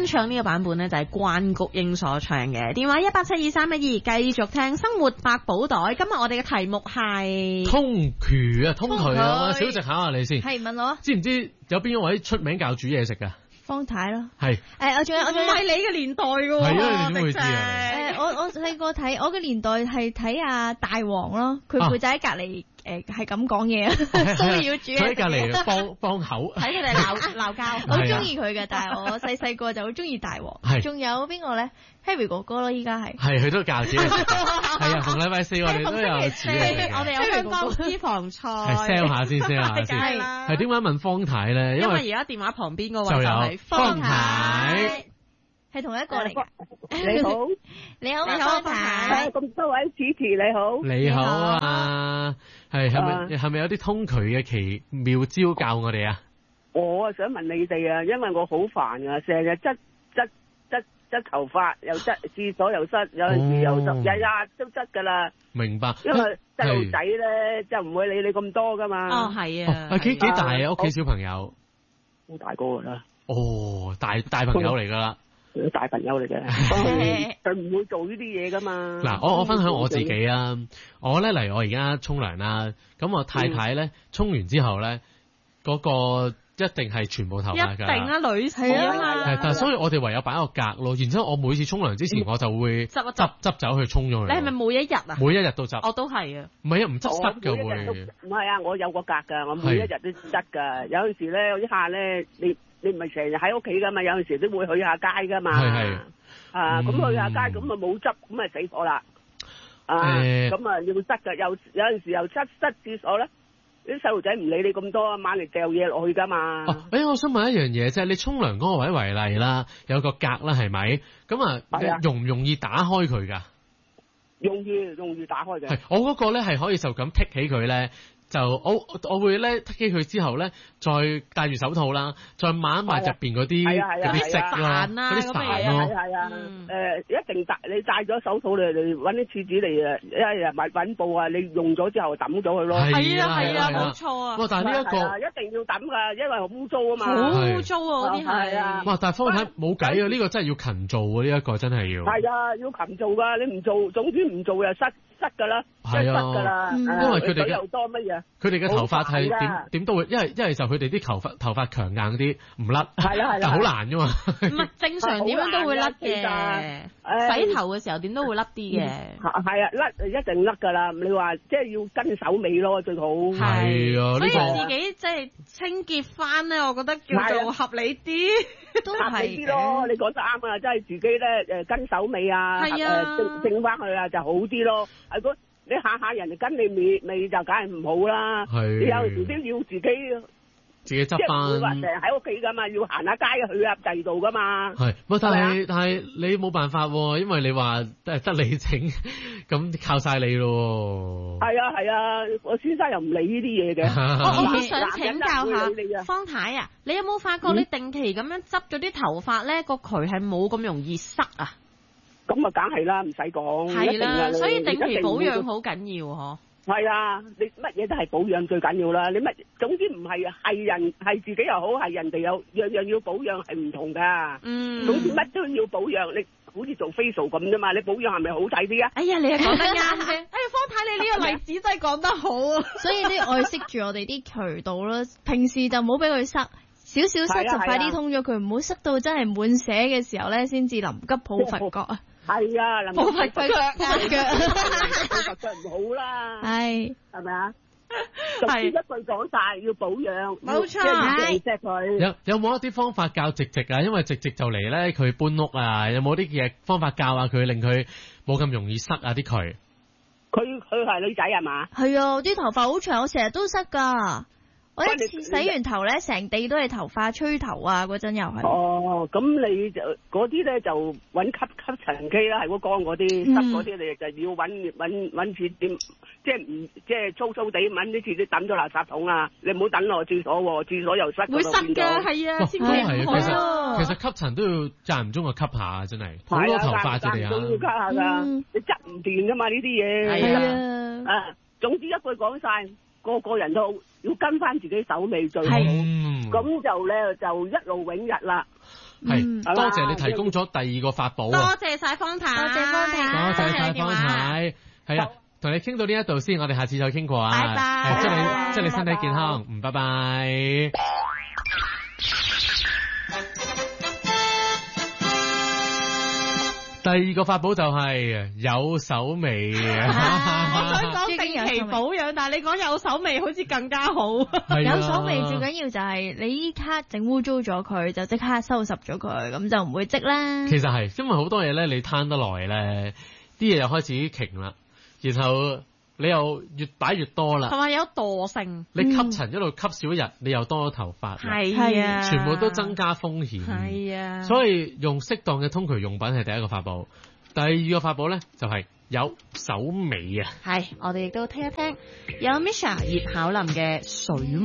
啱唱呢個版本咧就係關菊英所唱嘅。電話1872312，繼續聽生活百寶袋。今日我哋嘅題目係通渠啊，通渠啊，我小直考下你先。 係問我知唔知有邊一位出名教煮嘢食噶？ 方太咯， 係我仲有唔係你嘅年代嘅喎， 係啊，你點會知啊？ 我細個睇，我嘅年代係睇阿大王咯，佢負責喺隔離係咁講嘢啊，騷擾煮嘢食， 喺隔離幫口， 睇佢哋鬧交，好中意佢嘅，但係我細個就好中意大王。仲有邊個咧 ？Harry 哥哥咯，依家係佢都教煮嘢食，係啊，逢禮拜四我哋都有煮嘢食， 我哋有香港私房菜， 係 sell 下先，sell 下先，係點解問方太咧？ 因為而家電話旁邊嗰位就係方太。 係同一個嚟㗎。 你好， 你好，方太。 咁多位主持你好。 你好啊，係咪有啲通渠嘅奇妙招教我哋啊？ 我啊想問你哋啊，因為我好煩啊，成日執頭髮，又執廁所又執，有陣時又執，日日都執㗎啦。 明白。 因為細路仔咧就唔會理你咁多㗎嘛。 哦，係啊。 幾大啊？屋企小朋友？ 好大個㗎啦。 哦，大朋友嚟㗎啦。 大朋友嚟嘅，佢唔會做呢啲嘢噶嘛。 嗱，我分享我自己啊，我咧嚟我而家沖涼啦，咁我太太咧沖完之後咧，嗰個一定係全部頭髮㗎。 一定啊，女士啊嘛。 係，但係所以我哋唯有擺個格咯，然之後我每次沖涼之前我就會執走去沖咗佢。 你係咪每一日啊？ 每一日都執。 我都係啊。 唔係啊，唔執濕㗎會。 唔係啊，我有個格㗎，我每一日都執㗎。有陣時咧，有一下咧，你唔係成日喺屋企噶嘛，有陣時都會去下街噶嘛。 係。 咁去下街咁啊冇執，咁啊死火啦。咁啊要執㗎，有陣時又塞廁所咧，啲細路仔唔理你咁多，晚嚟掉嘢落去噶嘛。 我想問一樣嘢啫，你沖涼嗰個位為例啦，有個格啦係咪？咁啊，容唔容易打開佢㗎？ 容易打開嘅。 係，我嗰個咧係可以就咁剔起佢咧。就我會咧剔起佢之後咧，再戴住手套啦，再抹一抹入邊嗰啲色啦，嗰啲塵咯。 係啊，一定你戴咗手套嚟揾啲廁紙嚟揾布啊！你用咗之後抌咗佢咯。 係啊，冇錯啊。 哇！但係呢一個一定要抌㗎，因為好污糟啊嘛。 好污糟啊！嗰啲係啊。 哇！但係方太冇計啊！呢個真係要勤做啊！呢一個真係要。 係啊，要勤做㗎，你唔做，總之唔做又塞㗎啦， 係啊，因為佢哋又多乜嘢？ 佢哋嘅頭髮係點都會，因為就佢哋啲頭髮強硬啲，唔甩。係啦，但係好難㗎嘛。 唔係正常點樣都會甩嘅，洗頭嘅時候點都會甩啲嘅。 係啊，甩一定甩㗎啦。你話即係要跟手尾咯，最好。 係啊， 所以自己即係清潔翻咧，我覺得叫做合理啲， 都合理啲咯。你講得啱啊，即係自己咧跟手尾啊，整翻佢啊就好啲咯。你下下人哋跟你尾就梗係唔好啦。你有時都要自己執翻。即係唔會話成日喺屋企噶嘛，要行下街去下第二度噶嘛。 係，但係你冇辦法喎，因為你話得你整，咁靠晒你咯。 係啊，我先生又唔理呢啲嘢嘅。 我好想請教下方太啊，你有冇發覺你定期咁樣執咗啲頭髮咧，個渠係冇咁容易塞啊？ 咁啊，梗係啦，唔使講。 係啦，所以定期保養好緊要嗬。係啊，你乜嘢都係保養最緊要啦。你乜總之唔係係自己又好，係人哋有樣樣要保養係唔同噶。總之乜都要保養，你好似做 facial 咁啫嘛。你保養係咪好睇啲啊？ 哎呀，你係講得啱啫。哎呀，方太你呢個例子真係講得好啊。 所以啲愛惜住我哋啲渠道啦，平時就唔好俾佢塞。少塞就快啲通咗佢，唔好塞到真係滿瀉嘅時候咧，先至臨急抱佛腳啊！ 係啊，臨抱佛腳， 抱佛腳唔好啦。係咪啊？係一句講晒，要保養。冇錯。 有冇一啲方法教直直啊？因為直直就嚟咧，佢搬屋啊，有冇啲嘅方法教下佢，令佢冇咁容易塞啊啲渠？ 佢係女仔係嘛？ 係啊，啲頭髮好長，我成日都塞噶。我一次洗完頭咧，成地都係頭髮，吹頭啊！嗰陣又係。哦， 咁你就嗰啲咧就揾吸塵機啦，係嗰缸嗰啲濕嗰啲，你就要揾次點，即係粗粗地揾啲廁紙抌咗垃圾桶啊！你唔好抌落廁所喎，廁所又塞。 會塞㗎，係啊，千祈唔好咯。 其實吸塵都要間唔中就吸下，真係好多頭髮啫你啊！ 都要吸下㗎，你執唔掂㗎嘛呢啲嘢。係啊，總之一句講晒。個人都要跟翻自己手尾最好，咁就咧就一勞永逸啦。 係多謝你提供咗第二個法寶啊！ 多謝晒方太， 多謝方太， 多謝晒方太，係啊，同你傾到呢一度先，我哋下次再傾過啊！ 拜拜， 祝你身體健康，拜拜。第二個法寶就係有手尾啊！ 我想講定期保養，但係你講有手尾好似更加好。 有手尾最緊要就係你依卡整污糟咗佢，就即刻收拾咗佢，咁就唔會積啦。 其實係，因為好多嘢咧，你攤得耐咧，啲嘢又開始瓊啦，然後你又越擺越多啦， 同埋有惰性。 你吸塵一路吸少一日，你又多咗頭髮， 係啊， 全部都增加風險。 係啊，所以用適當嘅通渠用品係第一個法寶，第二個法寶咧就係有手尾啊。 係，我哋亦都聽一聽有 Misha 葉巧琳嘅水。